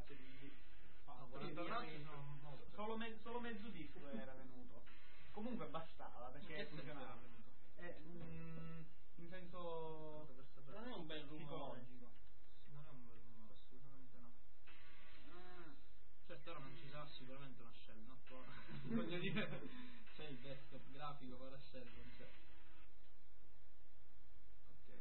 tracce di spazio. 40 tracce sono molto. Solo mezzo disco era venuto. Comunque bastava perché funzionava. In senso non è un bel rumore. psicologico. Non è un bel rumore, assolutamente no. Certo ora non ci sarà sicuramente una shell, no? Voglio dire, c'è il desktop grafico per la shell, non c'è. Ok.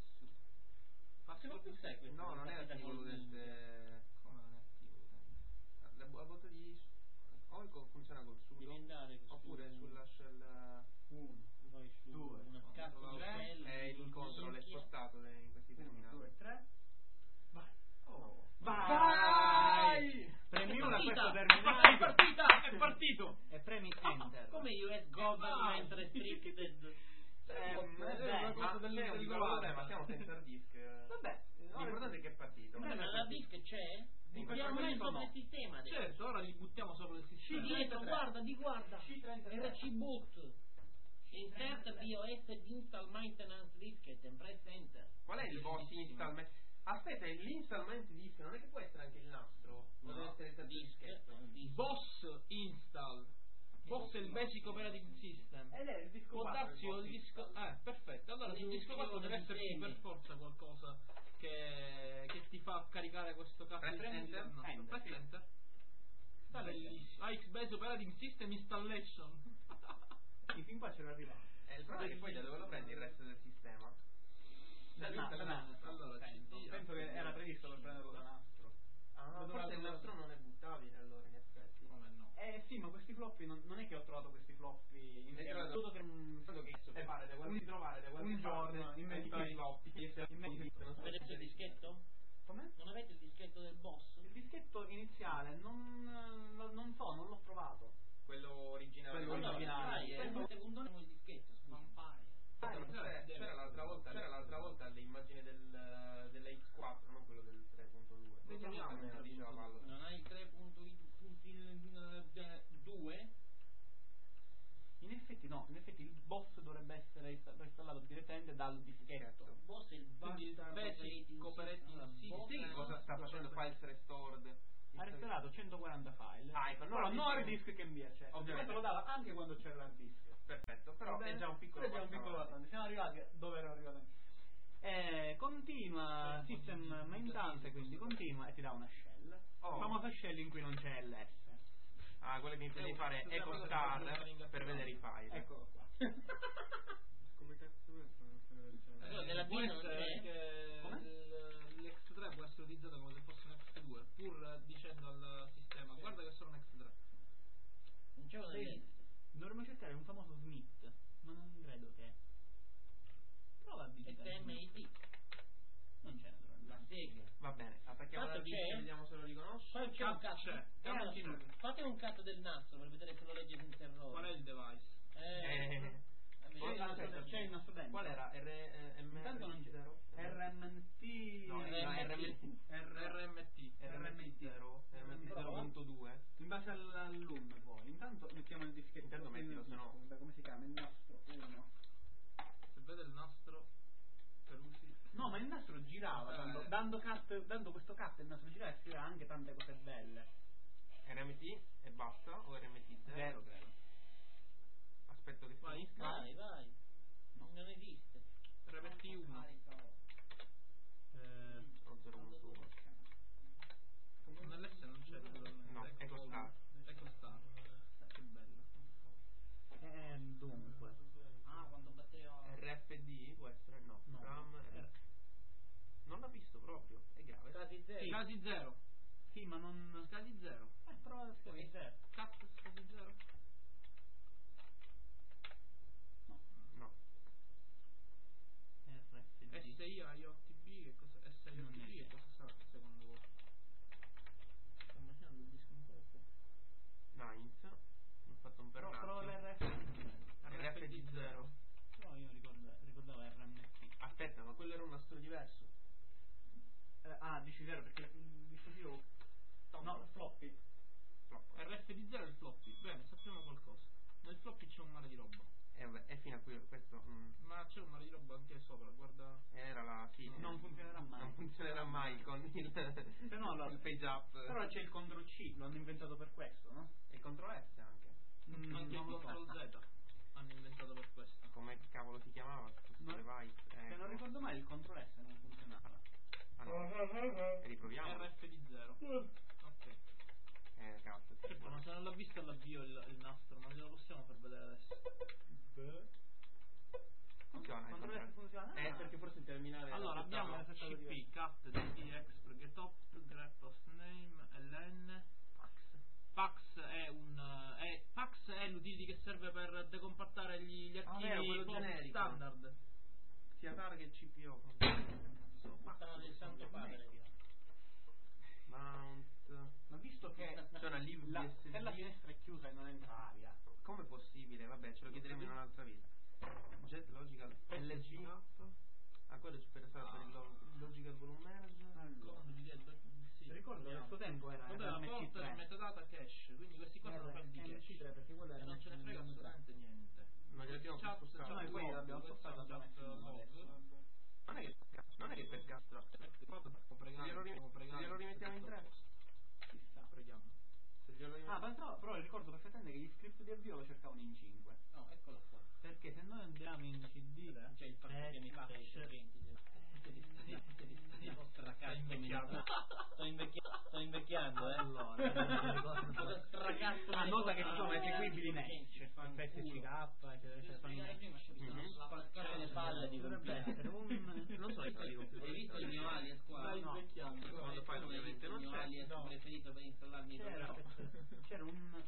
Ma che cos'è questo? No, non è attivo l'utente. Come non è attivo l'utente? La volta di funziona col sudo Devi andare oppure sulla shell 1, vai su 2, una cazzo di 3 shell, e il control è spostato in questi 1, terminali. 2, 3. Vai. Oh. Vai! Premi una questo È terminale. partito! E premi enter. come US government restricted. una cosa del Ma siamo senza hard disk. Vabbè, L'importante è che è partito. Ma la disk c'è? In questo Abbiamo momento messo no. il sistema adesso. Certo, ora li buttiamo sopra il Sì, sistema. dietro, guarda, C33. RC boot. Insert BOS install maintenance diskette and press enter. Qual è il boss installment? Aspetta, l'installment disk non è che può essere anche il nastro? O deve essere il dischetto? Boss install. Boss è il basic operating system. Ed è il disco Può 4, darsi il disco. Perfetto. Allora il disco 4 deve esserci per forza qualcosa che ti fa caricare questo cazzo Press di enter? no. Press Sì. enter. Sta bellissimo. AX-Base Operating System Installation. Sì, fin qua c'era arrivato. Il problema è che poi da dove lo prendi il resto del sistema? Allora, penso che era previsto per prenderlo da nastro. Forse il nastro non è buttabile allora in effetti. come no? Sì, ma questi floppy non è che ho trovato questi floppy insieme. Hai trovato- Credo che Trovare da qualche un giorno parte, inventai i floppy. Avete il dischetto? Come? Non avete il dischetto del boss? Il dischetto iniziale non l'ho trovato. Quello originale. Quello originale. Il secondo il dischetto, svampare. C'era l'altra volta l'immagine della X4, non quello del 3.2. Vediamo. Me lo diceva Paolo. Non hai il 3.2? In effetti no, il boss dovrebbe essere installato direttamente dal dischetto. Boss è il Quindi il basic operating system. Sì, cosa sta facendo files restored? Ha restaurato 140 file. ecco, però allora no dice- hard disk che invia, cioè, Ovviamente. ovviamente lo dava anche quando c'era l'hard disk. Perfetto, però è già un piccolo Però è già un passo piccolo avanti. avanti. Siamo arrivati dove ero arrivato anche. Continua system maintenance, quindi continua e ti dà una shell. Oh. Famosa shell in cui non c'è ls. Quella che intende fare echo star per vedere i file. Eccolo qua. Come cazzo è? Nella Può Dino non essere c'è? che Come? l'X3 può essere utilizzato come se fosse un X2, pur dicendo al sistema guarda che sono un X3. Non c'è una lista. Dovremmo cercare un famoso Smith, ma non credo che. Prova a digitare. SMIT. Non c'è naturalmente. La sega. Va bene, attacchiamo Tanto la disk c'è? e vediamo se lo riconosce. Poi c'è un cazzo. C'è. Fate un cazzo del nastro per vedere se lo legge senza errore. Qual è il device? C'è il nostro dentro. Qual era? Intanto non c'è. RMT. No, RMT. RMT. 0.2. In base all'alunno poi. Intanto mettiamo il dischetto. Intanto mettilo, se no. Come si chiama? Il nastro 1. Se vede il nastro per usi. No, ma il nastro girava. Dando questo cut il nastro girava e scriveva anche tante cose belle. RMT e basta o RMT 0? Credo. Aspetto che finisca. Vai. No. Non esiste. RMT 1. O 0.1. Nell'S non c'è naturalmente. No, echo star. Echo star. Che bello. Dunque. Quando battevo. RFD può essere? No. No. RAM. Non l'ha visto proprio. È grave. Stati zero. Sì. Scasi 0. Sì, ma non. Scasi 0. Prova a scrivere 0. Cat scasi 0. No. RFD. SIOTB che cosa? SIOTB che cosa sarà secondo voi? Sto immaginando il disco un po'. Nines. Ho fatto un Prova perraccio. l'RFD. RFD 0. No, io ricordavo RMT. Aspetta, ma quello era un nastro diverso. Dici 0 perché il dispositivo. No, floppy. RFD 0 è il floppy. Bene, sappiamo qualcosa. Nel floppy c'è un mare di roba. E fino a qui questo Ma c'è un mare di roba anche sopra, guarda. era la sì, Non funzionerà mai. non funzionerà mai con il no, allora, il page up. Però c'è il Ctrl C, lo hanno inventato per questo, no? E il Ctrl S anche. Anche il non lo so. Ctrl Z hanno inventato per questo. Come cavolo si chiamava questo No, device? Se non ricordo male il Ctrl S non funzionava. Ah no. E riproviamo. RFD0. Ok. Cazzo, sì, Certo, ma se non l'ha visto all'avvio il nastro, ma glielo possiamo far vedere adesso. funziona. Quando il non funziona? perché forse il terminale. Allora abbiamo era settato CP, cat, DB, expr, getop, grep of name, ln, pax è pax è l'utility che serve per decompattare gli archivi quello POP generico. standard. Sia target CPO. Puttana del santo padre. Mount. Ma visto che C'è una live BSD. se la finestra è chiusa e non entra aria, Come è possibile? Vabbè, ce lo chiederemo in un'altra vita. Jet Logical LG. Quello ci per il Logical Volume Merge. Sì, ricordo che il suo tempo era vabbè, porta metadata cache, quindi questi qua sono file di cache. perché quello E era non ce ne frega assolutamente niente. Ma li abbiamo Chat, spostato. Noi poi l'abbiamo spostato da Non è che per cazzo. Glielo rimettiamo in 3. Preghiamo. Se glielo rimettiamo. però ricordo perfettamente che gli script di avvio lo cercavano in 5. No, eccolo qua. Perché se noi andiamo in CD, C'è il fatto che mi fa i clienti sto invecchiando, allora nota che sono eseguibili Netch, FSCK, spaccare le palle di dovrebbe essere Non so se hai visto il mio alias qua? No. Quando fai ovviamente non il mio c'è. alias preferito per installarmi c'era un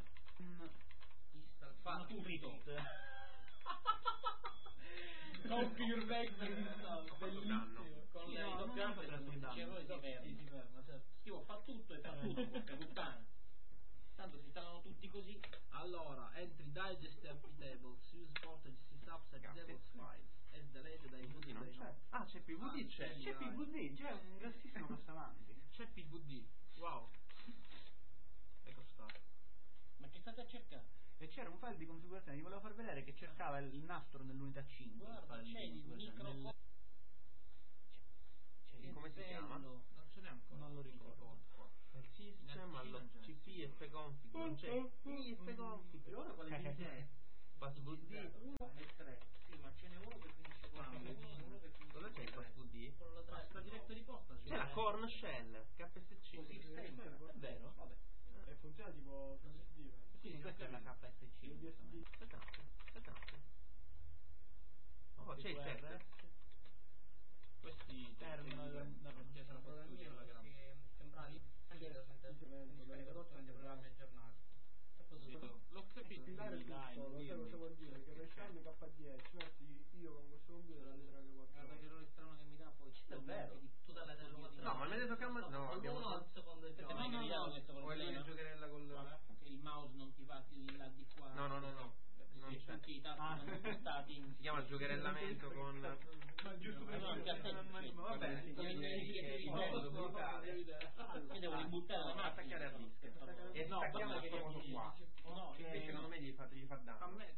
Copy your back bellissimo. con le doppiate dicevo si ferma, scrivo fa tutto e fa tutto, porca puttana. Tanto si installano tutti così. Allora, entry digest MP tables, use portage subs and tables files, as deleted dai PVD non c'è. Ah, c'è PVD, c'è. c'è PVD, c'è un grossissimo passo avanti. C'è PVD, wow. Ecco sta. Ma che state a cercare? E c'era un file di configurazione, vi volevo far vedere che cercava il nastro nell'unità 5. Guarda, c'è il micro. Come si chiama? Non ce n'è ancora. Non lo ricordo. Il system allo CP fconfig. Non c'è. fconfig. Ora quale è? PassVD. 1 e 3. Sì, ma ce n'è uno che finisce con uno che finisce Dove c'è il PassVD? con la 3. Sta diretto di posta. C'è la Corn Shell. KSC. È vero? Vabbè. E funziona tipo FSD. Sì, questa è la KSC. Oh, c'è il set. Questi terminal da chiesero per tutti la gran. Sembravi programmi aggiornati. L'ho capito. Compilare tutto, lo sai cosa vuol dire? Che resciamo K10, metti io con questo computer la lettera che Guarda che errore strano che mi dà poi. È vero. Tu dalla No, ma mi hai detto che no, abbiamo al secondo e terzo. o è lui il giocherella col Il mouse non ti va di là di qua. No. Non c'è. Tutti i tasti sono spostati. Si chiama giocherellamento con Giusto per Vabbè, io devo ributtare la macchina. attaccare al disco e stacchiamo questo coso qua. Che secondo me gli fa danno. A me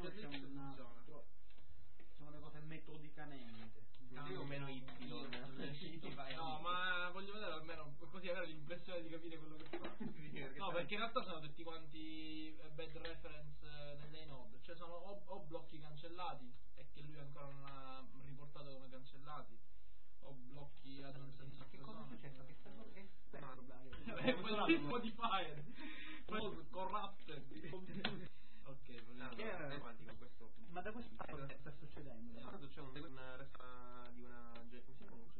sono le cose metodicamente. Io meno Y. No, ma voglio vedere almeno così avere l'impressione di capire quello che fa. No, perché in realtà sono tutti quanti bad reference nelle node. Cioè sono o blocchi cancellati e che lui ancora non ha riportato come cancellati, o blocchi ad un senso. Che cosa è successo? Che modified, corrupted. Ok, avanti con questo. Ma da questo cosa sta succedendo? Tanto c'è una resta di una come si pronuncia?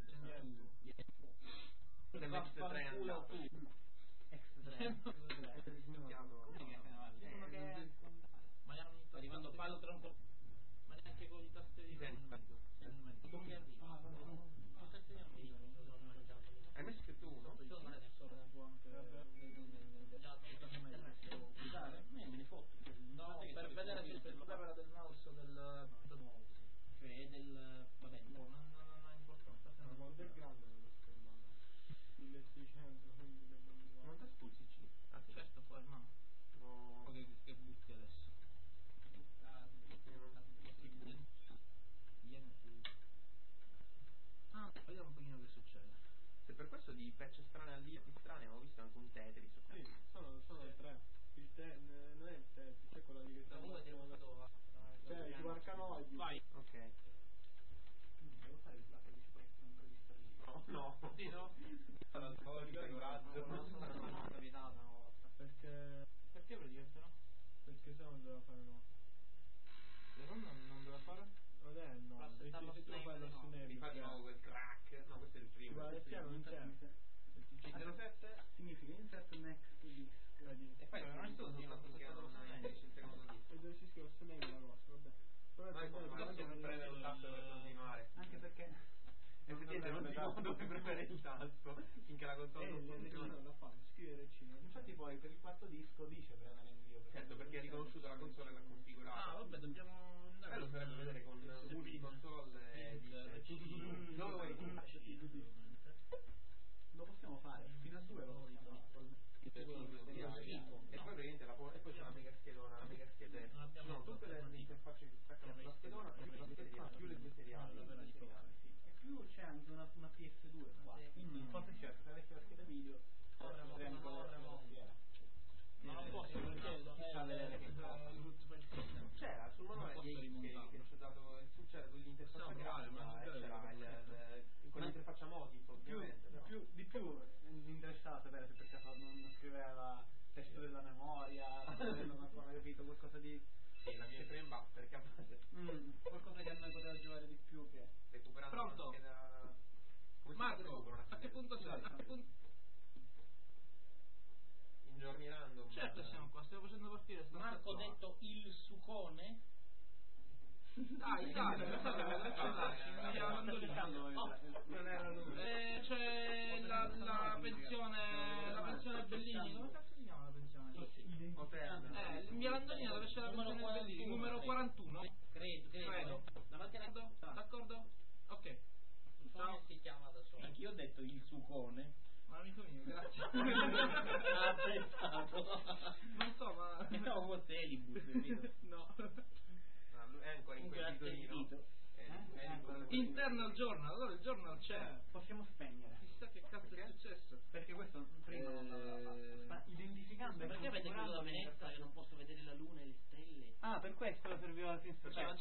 Ma sta arrivando palo tra un po'. Ma neanche con i tastierini. Hai messo scritto uno? No, per vedere se il problema del mouse o del Cioè del vabbè, non ha importanza. Quanto è grande quella schermata? 1600, quindi tasto per continuare. Anche perché Effettivamente non si può dove premere il tasto finché la console non funziona. da fare, scrivere C. infatti poi per il quarto disco dice premere invio. Certo, perché ha riconosciuto la console e l'ha configurata. Ah, vabbè, dobbiamo andare. Bello sarebbe vedere con multiconsole e dice dove vuoi tu? Lo possiamo fare, fino a 2 lo possiamo fare. E poi praticamente e poi c'è una mega schedona, una mega schede. No, tutte le interfacce che si staccano sulla schedona più le due seriali. E più c'è anche una PS2 qua. Quindi forse certo, se avessi la scheda video potremmo Ma non posso perché c'era sul manuale che ci ha dato c'era l'interfaccia grafica e c'era con l'interfaccia Motif ovviamente. Di più mi interessava sapere se per caso non scriveva testo della memoria, non ancora capito qualcosa di la mia frame buffer che a base qualcosa che a noi poteva giocare di più che recuperando Pronto? una scheda. Marco, a che punto sei? In giorni random. Certo siamo qua, stiamo facendo partire sta Marco qua. detto il sucone. Dai, non era lui. C'è la pensione Bellini, come cazzo si chiama la pensione? Mia Landolina dove c'è la pensione Bellini, numero 41. Credo. Davanti alla D'accordo? Ok. Ciao. Si chiama da solo. Anch'io ho detto il sucone. Ma amico mio, grazie. Ha apprezzato. Non so, ma No, fosse Elibus, capito? no. È ancora in quel titolino. Internal Journal, allora il journal c'è. Possiamo spegnere. Chissà che cazzo è successo. Perché questo prima non l'aveva fatto. Sta identificando e Perché avete chiuso la configurando finestra che non posso vedere la luna e le stelle? Ah, per questo serviva la finestra.